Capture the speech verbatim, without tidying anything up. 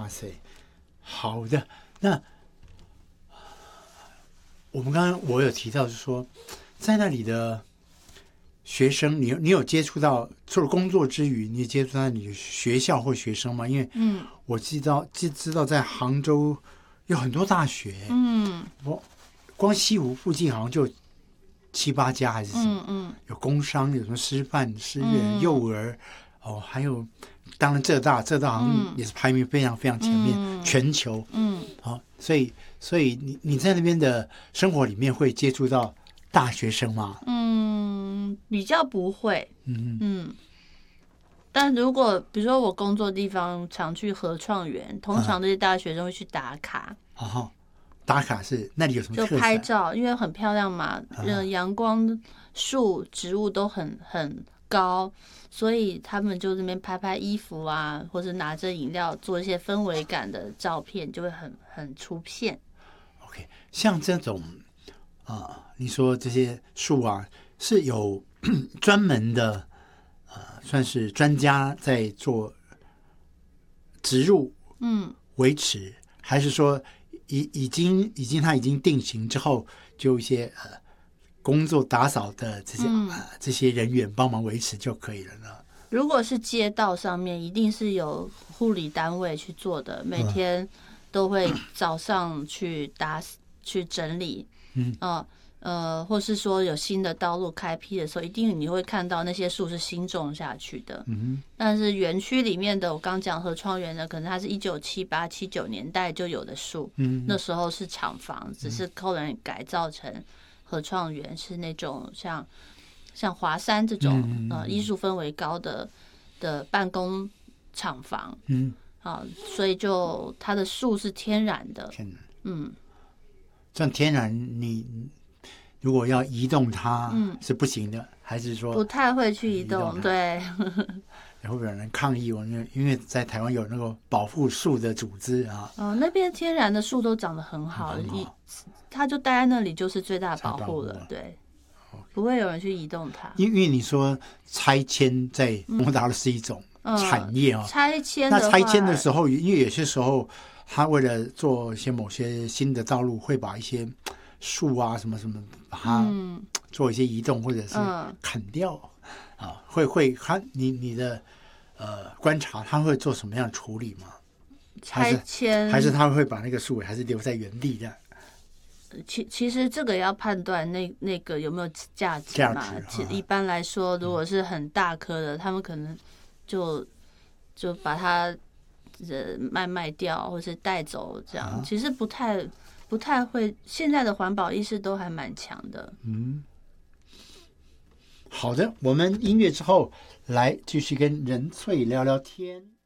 哇塞，好的。那我们刚刚我有提到是说，在那里的学生，你你有接触到，除了工作之余，你接触到你的学校或学生吗？因为嗯， 我知道知知道在杭州有很多大学， 嗯， 我光西湖附近好像就七八家还是什么， 嗯嗯， 有工商，有什么师范、师院、 嗯幼儿，哦，还有当然浙大，浙大好像也是排名非常非常前面， 嗯全球， 嗯， 好、哦，所以所以你你在那边的生活里面会接触到大学生吗？ 嗯，比较不会， 嗯嗯。但如果比如说我工作地方常去合创园，通常这些大学生会去打卡， 哦，打卡是那里有什么就特色？ 拍照，因为很漂亮嘛，呃，阳光、树、植物都很很高，所以他们就这边拍拍衣服啊，或者拿着饮料做一些氛围感的照片，就会很很出片。 OK，像这种啊、呃你说这些树啊，是有专门的呃，算是专家在做植入嗯， 维持，还是说已已经已经它已经定型之后，就一些呃工作打扫的这些、 嗯呃这些人员帮忙维持就可以了呢？ 如果是街道上面，一定是有护理单位去做的，每天都会早上去打去整理， 嗯啊呃，或是说有新的道路开辟的时候，一定你会看到那些树是新种下去的。 嗯但是园区里面的，我刚讲合创园的，可能它是一九七八、七九年代就有的树， 嗯那时候是厂房，只是后来改造成合创园，是那种像像华山这种、 嗯呃艺术氛围高的的办公厂房嗯， 啊，所以就它的树是天然的， 天然， 嗯， 这样天然你如果要移动它嗯是不行的，还是说不太会去移动， 移动它对， 会不会有人抗议？我因为因为在台湾有那个保护树的组织啊， 哦，那边天然的树都长得很好， 很好一它就待在那里就是最大的保护最大保护了了， 对，不会有人去移动它。 因因为你说拆迁在蒙大陆是一种产业啊、 嗯、拆迁那的拆迁的话时候，因为有些时候他为了做一些某些新的道路，会把一些树啊什么什么，把它嗯做一些移动或者是嗯砍掉、啊，会会他你你的呃观察，他会做什么样的处理吗？还拆是迁还是他会把那个树还是留在原地的？ 其其实这个要判断那那个有没有价值价嘛。 值啊其一般来说，如果是很大棵的，他们可能就就把它呃卖卖掉，或是带走这样。 啊其实不太不太会，现在的环保意识都还蛮强的。 嗯，好的，我们音乐之后来继续跟任翠聊聊天。